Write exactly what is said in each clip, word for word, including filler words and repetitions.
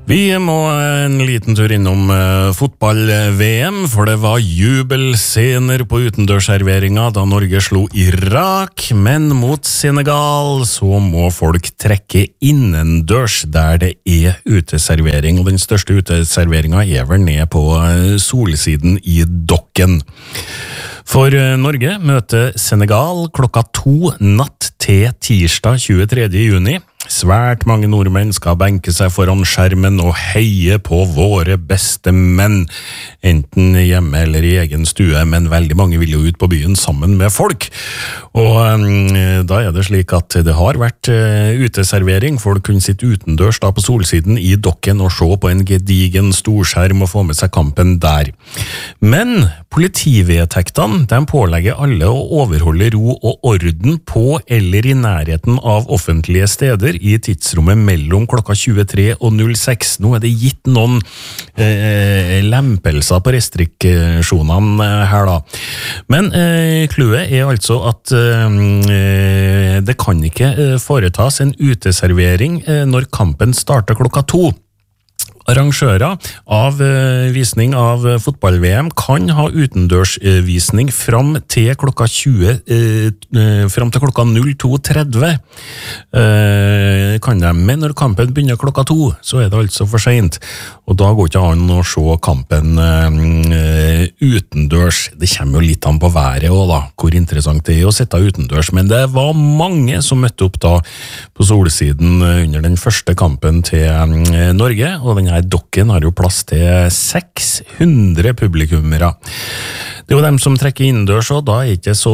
Vi må en liten tur innom uh, fotball-V M, for det var jubelscener på utendørsserveringa da Norge slo Irak, men mot Senegal så må folk trekke innendørs der det er uteservering, og den største uteserveringa er vel ned på uh, solsiden i Dokken. For uh, Norge møter Senegal klokka to natt til tirsdag tjuetredje juni. Svært mange nordmenn skal benke seg foran skjermen og heie på våre beste menn, enten hjemme eller i egen stue, men veldig mange vil jo ut på byen sammen med folk. Og um, da er det slik at det har vært uh, uteservering. Folk kunne sitte utendørs da på solsiden i Dokken og se på en gedigen storskjerm og få med seg kampen der. Men politivedtektene, de pålegger alle å overholde ro og orden på eller i nærheten av offentlige steder i tidsrommet mellom klokka tjuetre og null seks. Nå er det gitt noen eh, lempelser på restriksjonene her da. Men eh, kluet er altså at eh, det kan ikke eh, foretas en uteservering eh, når kampen starter klokka to. Arrangører av uh, visning av uh, fotball-V M kan ha utendørsvisning uh, fram til klokka tjue, uh, uh, fram til klokka null to tretti. Uh, kan de, men når kampen begynner klokka to, så er det altså for sent. Og da går ikke an å se kampen uh, uh, utendørs. Det kommer jo litt an på været også da, hvor interessant det er å sitte utendørs. Men det var mange som møtte opp da på solsiden uh, under den første kampen til uh, Norge, og den her Dokken har jo plass til seks hundre publikummere. Det er jo dem som trekker innendørs, og da er ikke så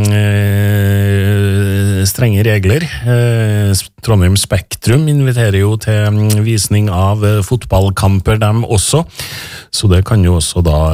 øh, strenge regler. Eh, Trondheim Spektrum inviterer jo til visning av fotballkamper dem også, så det kan jo også da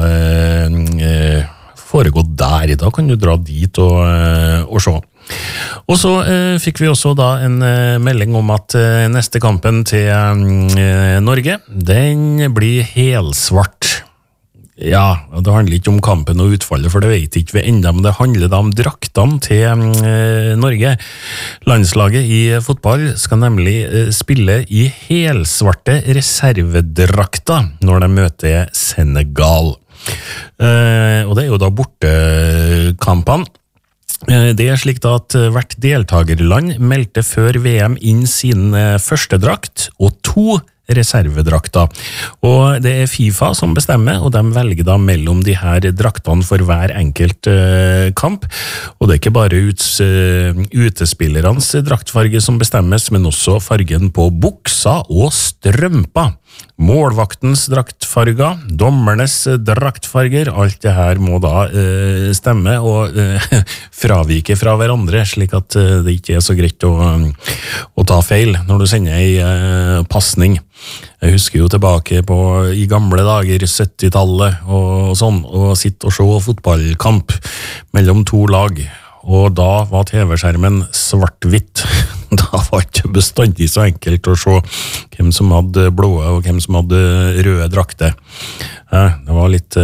øh, foregå der. Da kan du dra dit og, øh, og se. Og så eh, fikk vi også da en eh, melding om at eh, neste kampen til eh, Norge, den blir helsvart. Ja, det handler ikke om kampen og utfallet, for det vet ikke vi enda, men det handler da om draktene til eh, Norge. Landslaget i fotball skal nemlig eh, spille i helsvarte reservedrakter når de møter Senegal. Eh, og det er jo da bortekampene. Det er slik da at hvert deltagerland meldte før V M inn sin første drakt og to reservedrakter. Og det er FIFA som bestemmer, og de velger da mellom de her draktene for hver enkelt uh, kamp. Og det er ikke bare ut, uh, utespillerens draktfarge som bestemmes, men også fargen på buksa og strømpa. Målvaktens draktfarger, dommernes draktfarger, alt det her må da uh, stemme og uh, fravike fra hverandre, slik at uh, det ikke er så greit å, um, å ta feil når du sender en uh, passning. Jeg husker jo tilbake på i gamle dager, syttitallet og sånn, og sitte og se fotballkamp mellom to lag, og da var T V-skjermen svart-hvitt. Da var det ikke bestandig så enkelt å se hvem som hadde blåe og hvem som hadde røde drakter. Det var litt,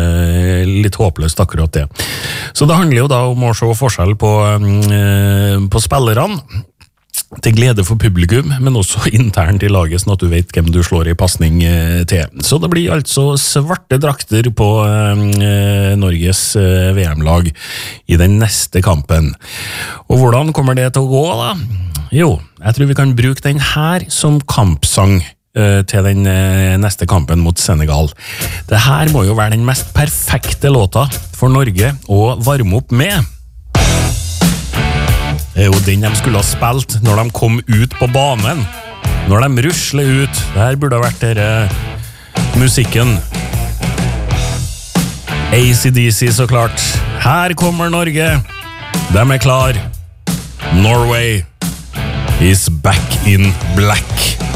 litt håpløst akkurat det. Så det handler jo da om å se forskjell på, på spillerne, til glede for publikum, men også internt i laget, sånn at du vet hvem du slår i passning til. Så det blir altså svarte drakter på eh, Norges eh, V M-lag i den neste kampen. Og hvordan kommer det til å gå da? Jo, jeg tror vi kan bruke den her som kampsang eh, til den eh, neste kampen mot Senegal. Det her må jo være den mest perfekte låta for Norge å varme opp med. Det er jo den de skulle ha spilt når de kom ut på banen. Når de rusler ut. Det her burde ha vært dere musikken. A C D C så klart. Her kommer Norge. De er klar. Norway is back in black.